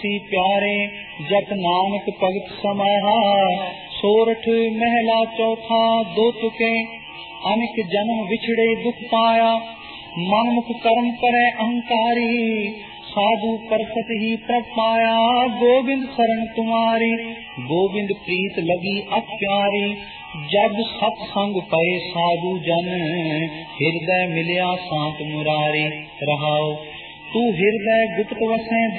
प्यारे जप नानक भगत समाहा। सोरठ महला चौथा दो तुके। अनेक जन्म विछड़े दुख पाया, मनमुख कर्म करे अहंकारी। साधु परसत ही प्रभ पाया, गोविंद शरण तुम्हारी। गोविंद प्रीत लगी अति प्यारी, जब सत्संग पए साधु जन। हृदय मिलिया सांत मुरारी। रहाओ तू हृदय गुप्त वसें